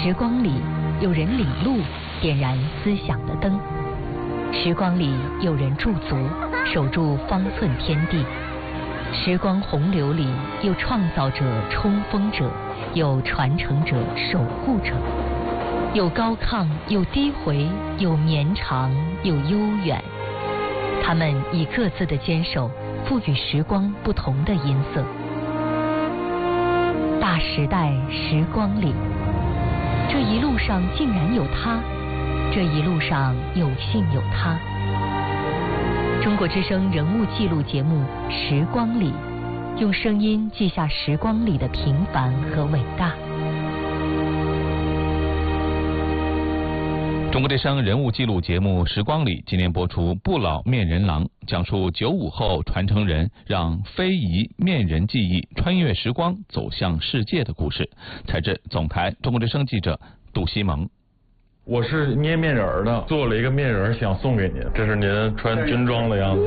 时光里有人领路，点燃思想的灯；时光里有人驻足，守住方寸天地；时光洪流里有创造者、冲锋者，有传承者、守护者，有高亢，有低回，有绵长，有悠远。他们以各自的坚守，赋予时光不同的音色。大时代时光里，这一路上竟然有他，这一路上有幸有他。中国之声人物记录节目《时光里》，用声音记下时光里的平凡和伟大。 中国之声人物记录节目《时光里》今年播出《不老面人郎》，讲述95后传承人让非遗面人技艺穿越时光走向世界的故事。采自总台中国之声记者杜西蒙。 我是捏面人的，做了一个面人想送给您，这是您穿军装的样子。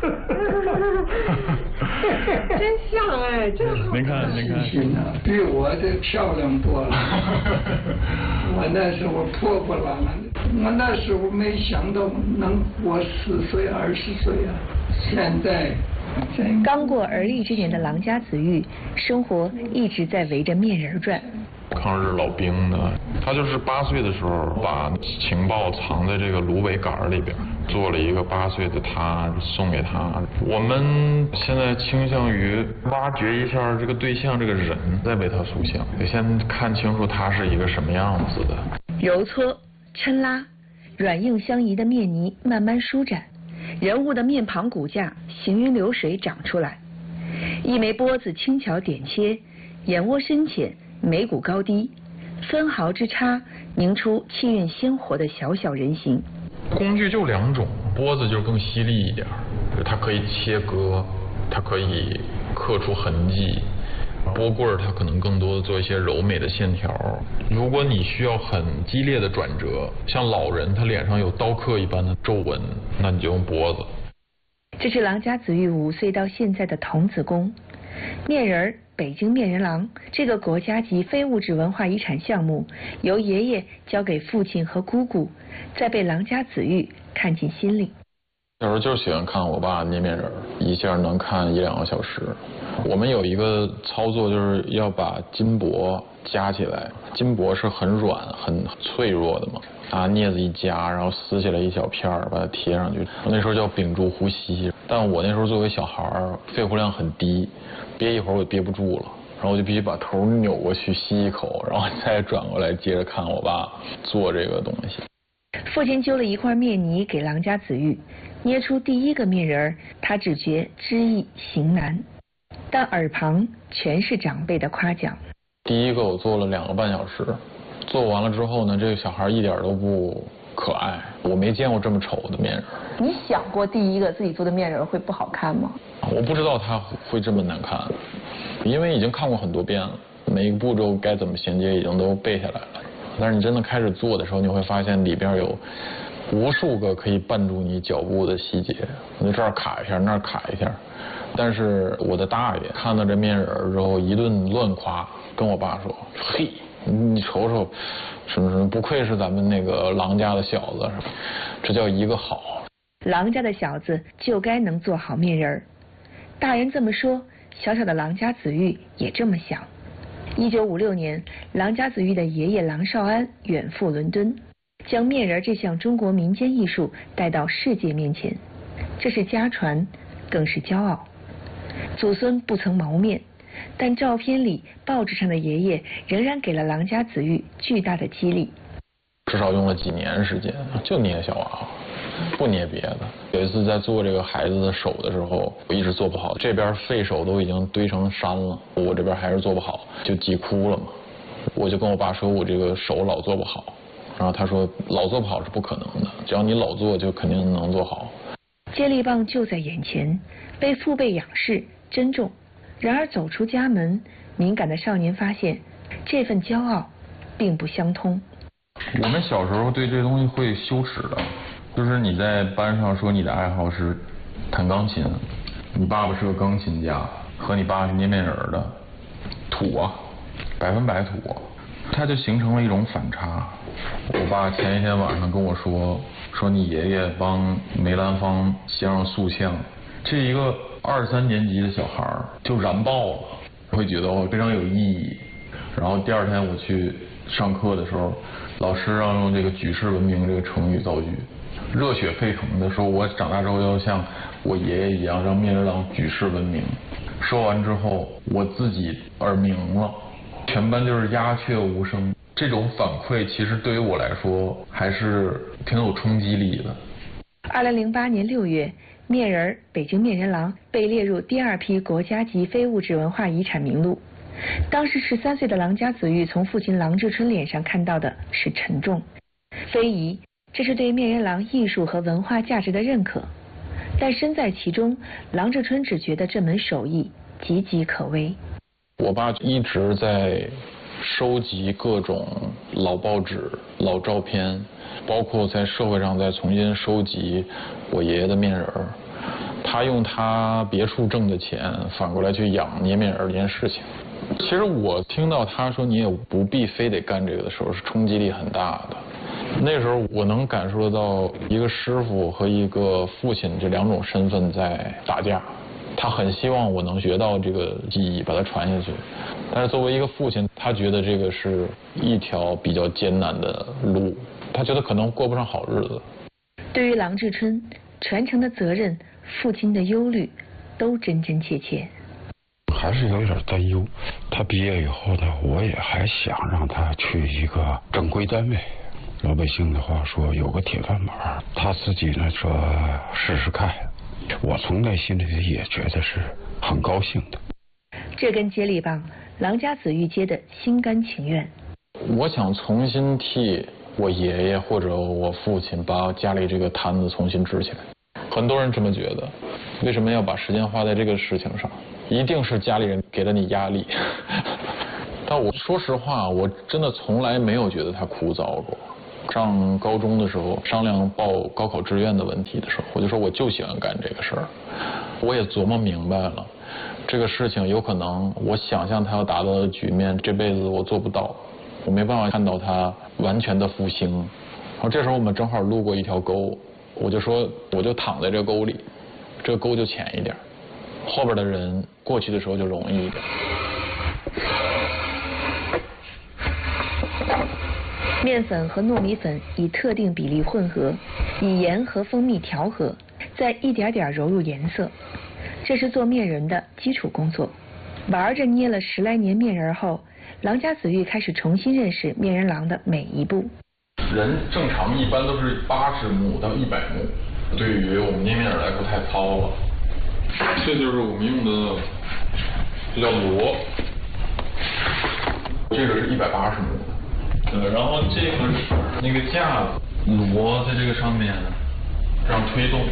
真像哎，真好。 您看， 比我这漂亮多了。我那时候破破烂烂的，我那时候没想到能活10岁20岁啊，现在。 刚过而立之年的郎家子玉，生活一直在围着面人转。 抗日老兵的，他就是8岁的时候把情报藏在这个芦苇杆里边，做了一个8岁的他送给他。我们现在倾向于挖掘一下这个对象这个人，再为他塑像，得先看清楚他是一个什么样子的。 揉搓、抻拉，软硬相宜的面泥慢慢舒展，人物的面庞骨架行云流水长出来，一枚波子轻巧点切，眼窝深浅，眉骨高低，分毫之差凝出气韵鲜活的小小人形。 工具就2种，波子就更犀利一点，它可以切割，它可以刻出痕迹。拨棍儿它可能更多的做一些柔美的线条。如果你需要很激烈的转折，像老人他脸上有刀刻一般的皱纹，那你就用拨子。 这是郎家子玉5岁到现在的童子功。面人北京面人郎这个国家级非物质文化遗产项目，由爷爷交给父亲和姑姑，再被郎家子玉看进心里。 小时候就喜欢看我爸捏面人，一下能看1、2个小时。我们有一个操作，就是要把金箔夹起来，金箔是很软很脆弱的嘛，拿镊子一夹，然后撕下来一小片把它贴上去。我那时候叫屏住呼吸，但我那时候作为小孩肺活量很低，憋一会儿我憋不住了，然后我就必须把头扭过去吸一口，然后再转过来接着看我爸做这个东西。 父亲揪了一块面泥给郎家子玉，捏出第一个面人，他只觉知易行难，但耳旁全是长辈的夸奖。 第一个我做了2个半小时，做完了之后呢，这个小孩一点都不可爱，我没见过这么丑的面人。 你想过第一个自己做的面人会不好看吗？ 我不知道他会这么难看，因为已经看过很多遍了，每一个步骤该怎么衔接已经都背下来了。但是你真的开始做的时候，你会发现里边有无数个可以绊住你脚步的细节，就这儿卡一下，那儿卡一下。但是我的大爷看到这面人之后一顿乱夸，跟我爸说：“嘿，你瞅瞅，什么什么，不愧是咱们那个郎家的小子，这叫一个好。” 郎家的小子就该能做好面人。大人这么说，小小的郎家子玉也这么想。1956年，郎家子玉的爷爷郎绍安远赴伦敦，将面人这项中国民间艺术带到世界面前，这是家传，更是骄傲。祖孙不曾谋面，但照片里、报纸上的爷爷仍然给了郎家子玉巨大的激励。 至少用了几年时间，就捏小娃娃，不捏别的。有一次在做这个孩子的手的时候，我一直做不好，这边废手都已经堆成山了，我这边还是做不好，就急哭了嘛。我就跟我爸说，我这个手老做不好，然后他说老做不好是不可能的，只要你老做就肯定能做好。 接力棒就在眼前，被父辈仰视珍重。然而走出家门，敏感的少年发现，这份骄傲并不相通。 我们小时候对这东西会羞耻的，就是你在班上说你的爱好是弹钢琴，你爸爸是个钢琴家，和你爸是捏面人的，土啊，100%土。 它就形成了一种反差。我爸前一天晚上跟我说你爷爷帮梅兰芳镶上塑像，这一个2、3年级的小孩就燃爆了，会觉得非常有意义。然后第二天我去上课的时候，老师让用这个举世闻名这个成语造句，热血沸腾的说，我长大之后要像我爷爷一样让面人郎举世闻名。说完之后，我自己耳鸣了，全班就是鸦雀无声。这种反馈其实对于我来说还是挺有冲击力的。 2008年6月，面人北京面人郎被列入第2批国家级非物质文化遗产名录。当时13岁的郎家子玉从父亲郎志春脸上看到的是沉重、非遗，这是对面人郎艺术和文化价值的认可。但身在其中，郎志春只觉得这门手艺岌岌可危。 我爸一直在收集各种老报纸、老照片，包括在社会上再重新收集我爷爷的面人。他用他别墅挣的钱反过来去养捏面人这件事情。其实我听到他说你也不必非得干这个的时候，是冲击力很大的。那时候我能感受得到一个师傅和一个父亲这2种身份在打架。他很希望我能学到这个技艺，把它传下去。但是作为一个父亲，他觉得这个是一条比较艰难的路，他觉得可能过不上好日子。 对于郎志春，传承的责任、父亲的忧虑，都真真切切。 还是有点担忧。他毕业以后呢，我也还想让他去一个正规单位。老百姓的话说，有个铁饭碗，他自己呢说试试看。我从内心里也觉得是很高兴的。 这根接力棒，郎家子玉接的心甘情愿。 我想重新替我爷爷或者我父亲把家里这个摊子重新支起来。很多人这么觉得，为什么要把时间花在这个事情上？一定是家里人给了你压力。但我说实话，我真的从来没有觉得它枯燥过。上高中的时候商量报高考志愿的问题的时候，我就说我就喜欢干这个事儿。我也琢磨明白了，这个事情有可能我想象它要达到的局面，这辈子我做不到，我没办法看到它完全的复兴。然后这时候我们正好路过一条沟，我就说我就躺在这个沟里，这个沟就浅一点，后边的人过去的时候就容易一点。 面粉和糯米粉以特定比例混合，以盐和蜂蜜调和，再一点点揉入颜色。这是做面人的基础工作。玩着捏了10来年面人后，郎家子玉开始重新认识面人郎的每一步。 人正常一般都是80目到100目，对于我们捏面人来说太糙了。这就是我们用的，这叫螺，这个是180目的。然后这个是那个架子，螺在这个上面这样推动，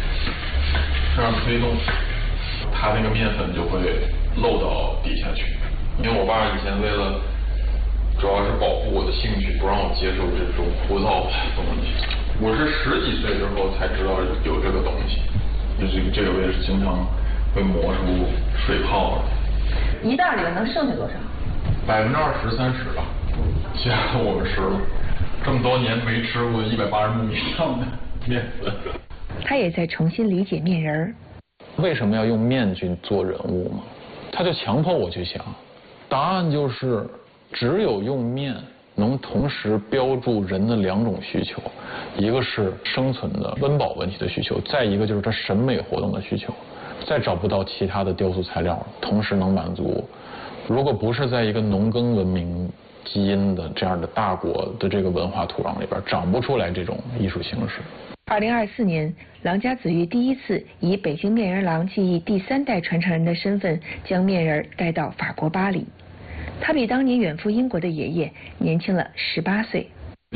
它那个面粉就会漏到底下去。因为我爸以前为了主要是保护我的兴趣，不让我接受这种枯燥的东西。我是10几岁之后才知道有这个东西，这个我也是经常会磨出水泡的。 一袋里能剩下多少 ？20%、30%吧。现在我们吃了这么多年没吃过180目以上的面粉。 他也在重新理解面人。 为什么要用面去做人物吗？他就强迫我去想，答案就是只有用面能同时标注人的2种需求，一个是生存的温饱问题的需求，再一个就是他审美活动的需求。再找不到其他的雕塑材料同时能满足。如果不是在一个农耕文明基因的这样的大国的这个文化土壤里边，长不出来这种艺术形式。 2024年，郎家子玉第一次以北京面人郎技艺第3代传承人的身份，将面人带到法国巴黎。他比当年远赴英国的爷爷年轻了18岁。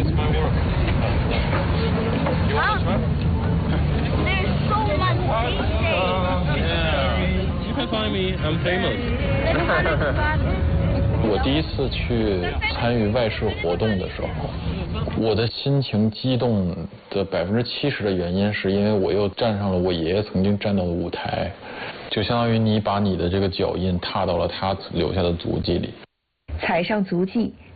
我第一次去参与外事活动的时候，我的心情激动的70%的原因是因为我又站上了我爷爷曾经站到的舞台，就相当于你把你的这个脚印踏到了他留下的足迹里。 踩上足迹，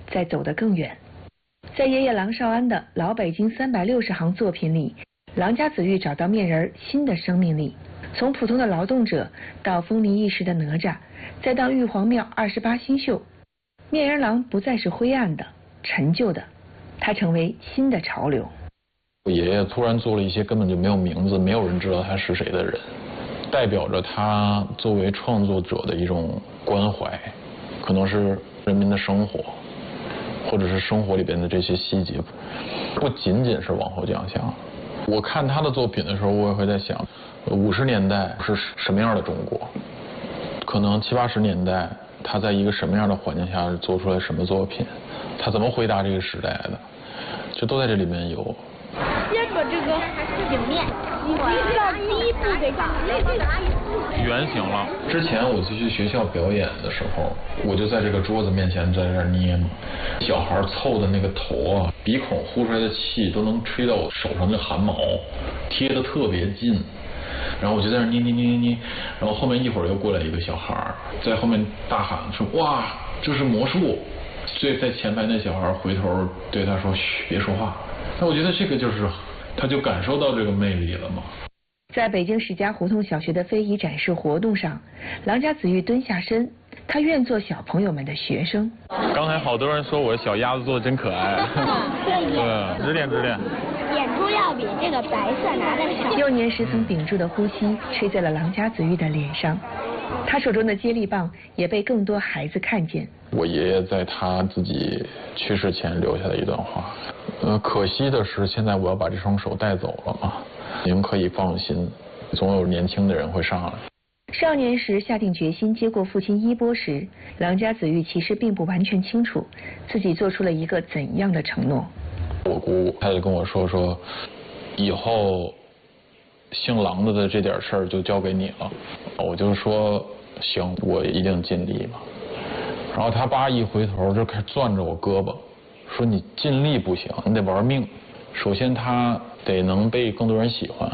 再走得更远。在爷爷郎绍安的老北京360行作品里，郎家子玉找到面人新的生命力，从普通的劳动者到风靡一时的哪吒，再到玉皇庙28星宿，面人郎不再是灰暗的、陈旧的，它成为新的潮流。 我爷爷突然做了一些根本就没有名字、没有人知道他是谁的人，代表着他作为创作者的一种关怀，可能是人民的生活，或者是生活里边的这些细节，不仅仅是往后奖项。我看他的作品的时候，我也会在想，50年代是什么样的中国？可能70、80年代他在一个什么样的环境下做出来什么作品？他怎么回答这个时代的？这都在这里面有。 先把这个景面，你知道第一步得干圆形了。 之前我去学校表演的时候，我就在这个桌子面前在这儿捏嘛，小孩凑的那个头啊，鼻孔呼出来的气都能吹到我手上的汗毛，贴得特别近。然后我就在那捏，然后后面一会儿又过来一个小孩在后面大喊说：“哇，这是魔术！”所以在前排那小孩回头对他说：“嘘，别说话。”那我觉得这个就是，他就感受到这个魅力了嘛。 在北京史家胡同小学的非遗展示活动上，郎家子玉蹲下身，他愿做小朋友们的学生。 刚才好多人说我小鸭子做的真可爱。对，指点。 眼珠要比这个白色拿的少。 幼年时曾屏住的呼吸吹在了郎家子玉的脸上，他手中的接力棒也被更多孩子看见。 我爷爷在他自己去世前留下的一段话，可惜的是现在我要把这双手带走了嘛。您可以放心，总有年轻的人会上来。 少年时下定决心接过父亲衣钵时，郎家子玉其实并不完全清楚自己做出了一个怎样的承诺。 我姑她就跟我说，以后姓郎的这点事儿就交给你了。我就说行，我一定尽力嘛。然后他爸一回头就开始攥着我胳膊，说你尽力不行，你得玩命。首先他得能被更多人喜欢，